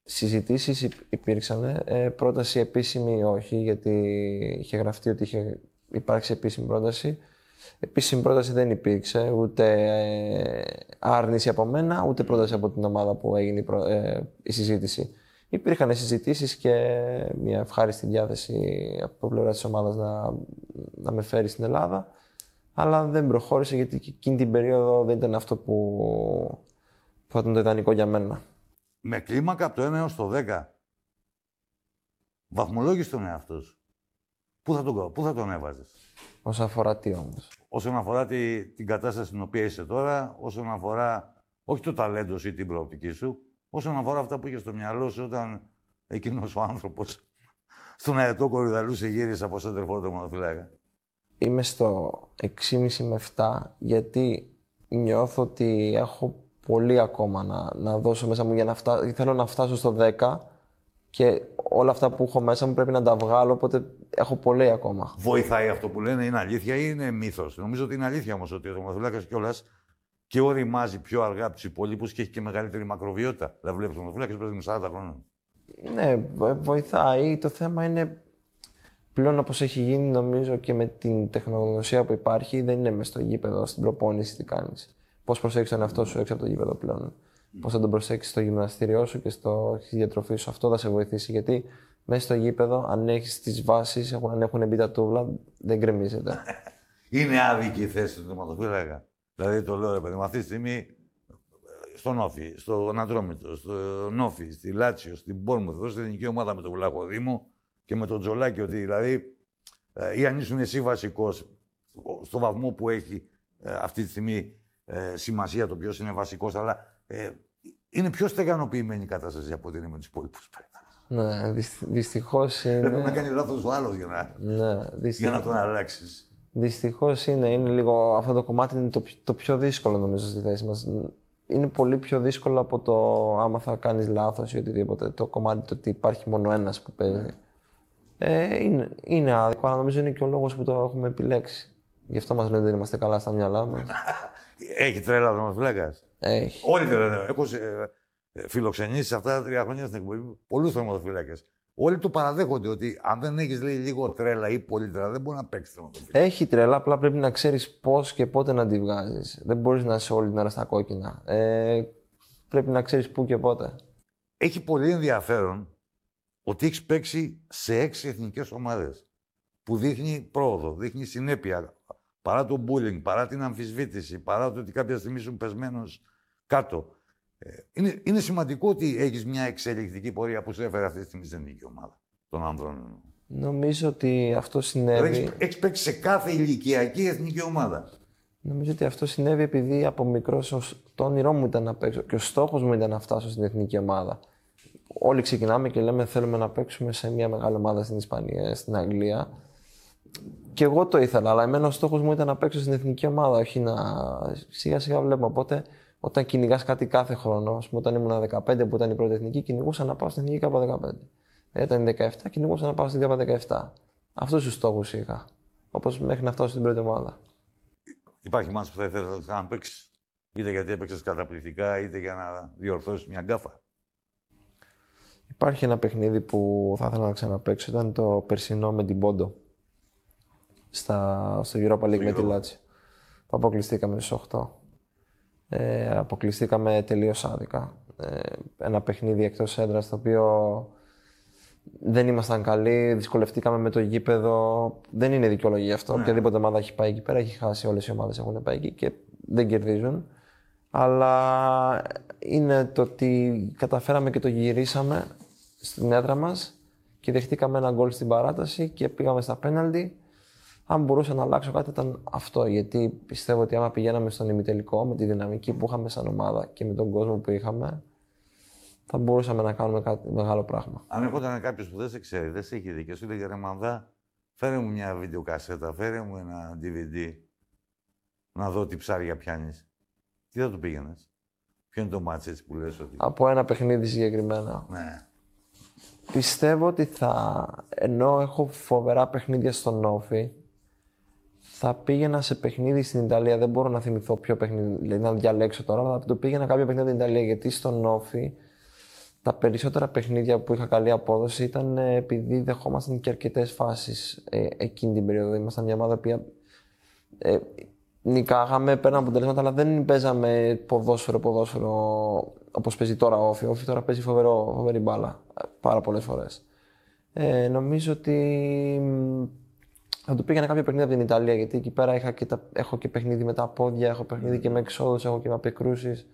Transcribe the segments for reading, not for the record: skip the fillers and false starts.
Συζητήσεις υπήρξαν, πρόταση επίσημη όχι, γιατί είχε γραφτεί ότι είχε υπάρξει επίσημη πρόταση. Επίσημη πρόταση δεν υπήρξε, ούτε άρνηση από μένα, ούτε πρόταση από την ομάδα που έγινε η συζήτηση. Υπήρχαν συζητήσεις και μια ευχάριστη διάθεση από πλευρά της ομάδας να με φέρει στην Ελλάδα, αλλά δεν προχώρησε γιατί εκείνη την περίοδο δεν ήταν αυτό που θα ήταν το ιδανικό για μένα. Με κλίμακα από το 1 έως το 10. Βαθμολόγησε τον εαυτό σου. Πού θα τον έβαζες? Όσον αφορά τι όμως? Όσον αφορά την κατάσταση στην οποία είσαι τώρα, όσον αφορά όχι το ταλέντο σου ή την προοπτική σου, όσον αφορά αυτά που είχε στο μυαλό σου όταν εκείνος ο άνθρωπος στον αετό Κορυδαλού σε γύρισε από σέντερφορ τερματοφύλακα. Είμαι στο 6,5 με 7, γιατί νιώθω ότι έχω πολύ ακόμα να δώσω μέσα μου για να φτάσω. Θέλω να φτάσω στο 10 και όλα αυτά που έχω μέσα μου πρέπει να τα βγάλω, οπότε έχω πολύ ακόμα. Βοηθάει αυτό που λένε, είναι αλήθεια ή είναι μύθος? Νομίζω ότι είναι αλήθεια όμως ότι ο τερματοφύλακας κιόλας και οριμάζει πιο αργά από τους υπόλοιπους και έχει και μεγαλύτερη μακροβιότητα. Δηλαδή, βλέπεις τερματοφύλακας πρέπει να είναι 40 χρόνια. Ναι, βοηθάει. Το θέμα είναι πλέον όπως έχει γίνει, νομίζω, και με την τεχνογνωσία που υπάρχει, δεν είναι μες στο γήπεδο, στην προπόνηση τι κάνεις. Πώς προσέχεις τον εαυτό σου έξω από το γήπεδο πλέον. Πώς θα τον προσέξεις στο γυμναστήριό σου και στη διατροφή σου. Αυτό θα σε βοηθήσει. Γιατί μέσα στο γήπεδο, αν έχεις τις βάσεις, αν έχουν μπει τα τούβλα, δεν γκρεμίζεται. Είναι άδικη η θέση του τερματοφύλακα. Δηλαδή, το λέω, ρε παιδί μου, αυτή τη στιγμή στον Όφη, στον Ατρόμητο, στον Όφη, στη Λάτσιο, στην Μπόρμουθ, εδώ στην ελληνική ομάδα με τον Βλαχοδήμο και με τον Τζολάκη, ότι δηλαδή, ή αν ήσουν εσύ βασικός, στο βαθμό που έχει αυτή τη στιγμή σημασία το ποιος είναι βασικός, αλλά είναι πιο στεγανοποιημένη η κατάσταση από ότι είναι με τους υπόλοιπους παίκτες. Ναι, δυστυχώς είναι. Πρέπει να κάνει λάθος ο άλλος για να τον αλλάξεις. Δυστυχώς είναι λίγο. Αυτό το κομμάτι είναι το πιο δύσκολο, νομίζω, στη θέση μας. Είναι πολύ πιο δύσκολο από το άμα θα κάνεις λάθος ή οτιδήποτε. Το κομμάτι το ότι υπάρχει μόνο ένας που παίζει. Είναι άδικο, αλλά νομίζω είναι και ο λόγος που το έχουμε επιλέξει. Γι' αυτό μας λένε ότι δεν είμαστε καλά στα μυαλά μας. Έχει τρέλα ο τερματοφύλακας. Έχει. Όλοι τρέλα. Έχω φιλοξενήσει αυτά τα 3 χρόνια στην εκπομπή πολλούς τερματοφύλακες. Όλοι το παραδέχονται ότι αν δεν έχεις λίγο τρέλα ή πολύ τρέλα, δεν μπορεί να παίξει τερματοφύλακα. Έχει τρέλα, απλά πρέπει να ξέρεις πώς και πότε να τη βγάζεις. Δεν μπορείς να είσαι όλη την ώρα στα κόκκινα. Πρέπει να ξέρεις πού και πότε. Έχει πολύ ενδιαφέρον ότι έχεις παίξει σε 6 εθνικές ομάδες. Που δείχνει πρόοδο, δείχνει συνέπεια. Παρά το bullying, παρά την αμφισβήτηση, παρά το ότι κάποια στιγμή ήσουν πεσμένος κάτω. Είναι σημαντικό ότι έχεις μια εξελικτική πορεία που σου έφερε αυτή τη στιγμή στην εθνική ομάδα των ανδρών. Νομίζω ότι αυτό συνέβη. Δηλαδή, έχεις παίξει σε κάθε ηλικιακή εθνική ομάδα. Νομίζω ότι αυτό συνέβη επειδή από μικρός το όνειρό μου ήταν να παίξω και ο στόχος μου ήταν να φτάσω στην εθνική ομάδα. Όλοι ξεκινάμε και λέμε θέλουμε να παίξουμε σε μια μεγάλη ομάδα στην Ισπανία, στην Αγγλία. Και εγώ το ήθελα, αλλά εμένα ο στόχος μου ήταν να παίξω στην εθνική ομάδα, όχι να. Σιγά σιγά βλέπουμε. Οπότε, όταν κυνηγάς κάτι κάθε χρόνο, ας πούμε, όταν ήμουν 15 που ήταν η πρώτη εθνική, κυνηγούσα να πάω στην εθνική ΚΑΠΑ 15. Ήταν 17, κυνηγούσα να πάω στην ΚΑΠΑ 17. Αυτούς τους στόχους είχα. Όπως μέχρι να φτάσω στην πρώτη ομάδα. Υπάρχει μάτς που θα ήθελες να παίξεις, είτε γιατί έπαιξες καταπληκτικά, είτε για να διορθώσεις μια γκάφα? Υπάρχει ένα παιχνίδι που θα ήθελα να ξαναπαίξω. Ήταν το περσινό με την Πόντο. Στο Europa League με τη Λάτσιο. Που αποκλειστήκαμε στους 8. Αποκλειστήκαμε τελείως άδικα. Ένα παιχνίδι εκτός έδρας, το οποίο δεν ήμασταν καλοί, δυσκολευτήκαμε με το γήπεδο. Δεν είναι δικαιολογία αυτό. Οποιαδήποτε ομάδα έχει πάει εκεί πέρα, έχει χάσει. Όλες οι ομάδες έχουν πάει εκεί και δεν κερδίζουν. Αλλά είναι το ότι καταφέραμε και το γυρίσαμε στην έδρα μας και δεχτήκαμε ένα γκολ στην παράταση και πήγαμε στα πέναλτι. Αν μπορούσα να αλλάξω κάτι ήταν αυτό, γιατί πιστεύω ότι άμα πηγαίναμε στον ημιτελικό με τη δυναμική που είχαμε σαν ομάδα και με τον κόσμο που είχαμε, θα μπορούσαμε να κάνουμε κάτι μεγάλο πράγμα. Αν έρχονταν κάποιος που δεν σε ξέρει, δεν σε έχει δει και σου έλεγε ρε Μανδά, φέρε μου μια βιντεοκασέτα, φέρε μου ένα DVD, να δω τι ψάρια πιάνεις. Τι θα του πήγαινες? Ποιο είναι το μάτς έτσι που λες ότι... Από ένα παιχνίδι συγκεκριμένα. Ναι. Πιστεύω ότι ενώ έχω φοβερά παιχνίδια στον Όφη, θα πήγαινα σε παιχνίδι στην Ιταλία. Δεν μπορώ να θυμηθώ ποιο παιχνίδι, δηλαδή να διαλέξω τώρα, αλλά θα το πήγαινα κάποιο παιχνίδι στην Ιταλία. Γιατί στον Όφη τα περισσότερα παιχνίδια που είχα καλή απόδοση ήταν επειδή δεχόμασταν και αρκετές φάσεις εκείνη την περίοδο. Ήμασταν μια ομάδα που νικάγαμε, παίρναμε αποτελέσματα, αλλά δεν παίζαμε ποδόσφαιρο όπως παίζει τώρα ο Όφη. Ο Όφη τώρα παίζει φοβερή μπάλα πάρα πολλές φορές. Νομίζω ότι θα του πήγαινα κάποια παιχνίδια από την Ιταλία, γιατί εκεί πέρα έχω και παιχνίδι με τα πόδια, έχω παιχνίδι και με εξόδους, έχω και με απεκρούσεις.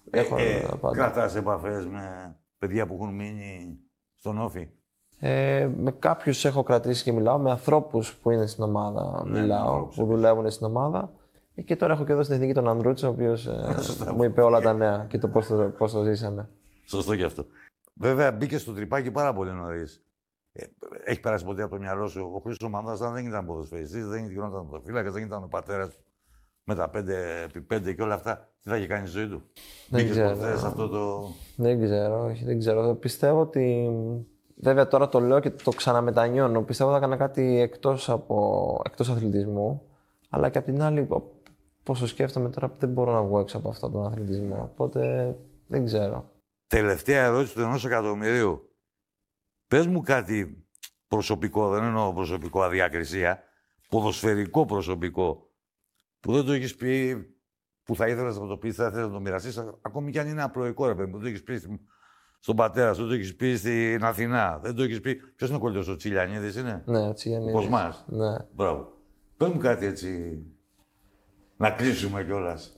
Κρατάς επαφές με παιδιά που έχουν μείνει στον Όφη? Με κάποιους έχω κρατήσει και μιλάω, με ανθρώπους που είναι στην ομάδα μιλάω, που δουλεύουν στην ομάδα. Και τώρα έχω και εδώ στην Εθνική τον Ανδρούτσο, ο οποίος μου είπε όλα τα νέα και το πώς το ζήσαμε. Σωστό κι αυτό. Βέβαια, μπήκε στο τρυπάκι πάρα πολύ νωρίς. Έχει περάσει ποτέ από το μυαλό σου? Ο Χρήστος Μανδάς δεν ήταν ποδοσφαιριστής, δεν γινόταν ποδοφύλακας, δεν ήταν ο πατέρας του με τα 5x5 και όλα αυτά. Τι θα είχε κάνει στη ζωή του? Μπήκες ποτέ σε αυτό το... Δεν ξέρω, όχι, δεν ξέρω. Πιστεύω ότι... Βέβαια τώρα το λέω και το ξαναμετανιώνω. Πιστεύω ότι θα έκανα κάτι εκτός αθλητισμού. Αλλά και απ' την άλλη, πόσο σκέφτομαι τώρα, δεν μπορώ να βγω έξω από αυτόν τον αθλητισμό. Οπότε δεν ξέρω. Τελευταία ερώτηση του 1 εκατομμυρίου. Πες μου κάτι προσωπικό, δεν εννοώ προσωπικό αδιάκρισία, ποδοσφαιρικό προσωπικό, που δεν το έχεις πει, που θα ήθελες να το πεις, θα ήθελες να το μοιραστείς, ακόμη κι αν είναι απλοϊκό, ρε παιδί μου, δεν το έχεις πει στον πατέρα σου, δεν το έχεις πει στην Αθηνά, δεν το έχεις πει. Ποιος είναι ο κολλητός, ο Τσιλιανίδης είναι? Ναι, ο Τσιλιανίδης. Ο Κοσμάς. Ναι. Μπράβο. Πες μου κάτι έτσι, να κλείσουμε κιόλας.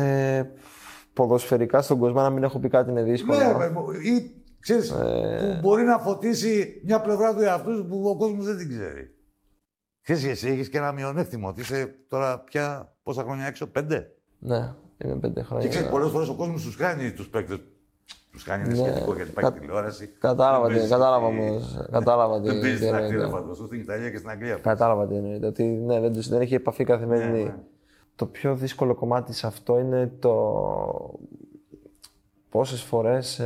Ποδοσφαιρικά στον Κοσμά να μην έχω πει κάτι είναι δύσκολο. Ναι, ή ξέρεις, που μπορεί να φωτίσει μια πλευρά του εαυτού που ο κόσμος δεν την ξέρει. Ξέρεις, εσύ έχεις και ένα μειονέκτημα, ότι είσαι τώρα πια πόσα χρόνια έξω, 5. Ναι, είμαι 5 χρόνια. Και ξέρεις, πολλές φορές ο κόσμος τους κάνει τους παίκτες. Τους κάνει ένα σχετικό γιατί υπάρχει τηλεόραση. Κατάλαβα τι δεν παίζει στην εννοείται. Ακτήρα, στην Ιταλία και στην Αγγλία. Κατάλαβα τι εννοείται. Ότι ναι, δεν έχει επαφή καθημερινή. Ναι. Το πιο δύσκολο κομμάτι σε αυτό είναι το πόσες φορές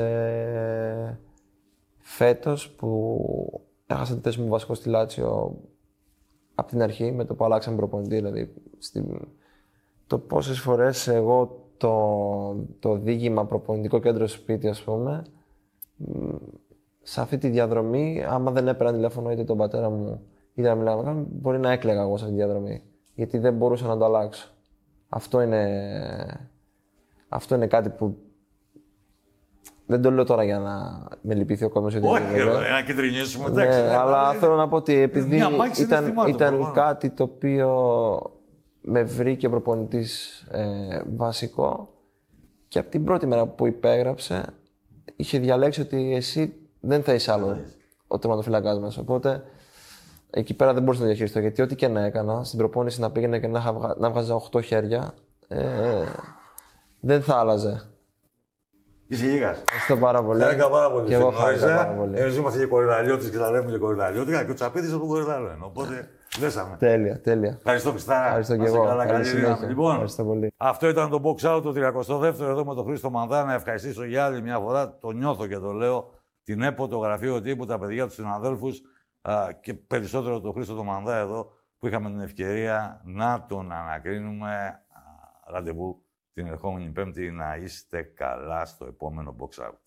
φέτος που έχασα τη θέση μου βασικό στη Λάτσιο από την αρχή, με το που αλλάξαμε προπονητή, δηλαδή το πόσες φορές εγώ το διήγημα προπονητικό κέντρο σπίτι, ας πούμε, σε αυτή τη διαδρομή, άμα δεν έπαιρνα τηλέφωνο είτε τον πατέρα μου είτε να μιλάω με κάποιον, μπορεί να έκλαιγα εγώ σε αυτή τη διαδρομή. Γιατί δεν μπορούσα να το αλλάξω. Αυτό είναι κάτι που δεν το λέω τώρα για να με λυπηθεί ο κόσμος. Όχι, να κεντρινίσουμε, εντάξει. Ναι, αλλά θέλω να πω ότι επειδή ήταν κάτι το οποίο με βρήκε προπονητής βασικό και από την πρώτη μέρα που υπέγραψε είχε διαλέξει ότι εσύ δεν θα είσαι άλλο ο τερματοφύλακας μας. Οπότε εκεί πέρα δεν μπορούσα να το διαχειριστώ, γιατί ό,τι και να έκανα, στην προπόνηση να πήγαινα και να βγάζα 8 χέρια, δεν θα άλλαζε. Είσαι γίγας. Ευχαριστώ πάρα πολύ. Χάρηκα πάρα πολύ. Και εγώ χάρηκα πάρα πολύ. Εμείς είμαστε και κορυδαλιώτες και τα λέμε και κορυδαλιώτικα και ο Τσαπίδης από τον κορυδαλό είναι. Οπότε δέσαμε. Τέλεια. Ευχαριστώ Χριστάρα. Ευχαριστώ και εγώ. Καλή συνέχεια. Λοιπόν, ευχαριστώ πολύ. Αυτό ήταν το box out το 32ο εδώ με τον Χρήστο Μανδά. Να ευχαριστήσω για άλλη μια φορά. Το νιώθω και το λέω. Την ΕΠΟ, το γραφείο τύπου, τα παιδιά του συναδέλφους και περισσότερο τον Χρήστο τον Μανδά εδώ που είχαμε την ευκαιρία να τον ανακρίνουμε. Ραντεβού την ερχόμενη Πέμπτη. Να είστε καλά στο επόμενο box out.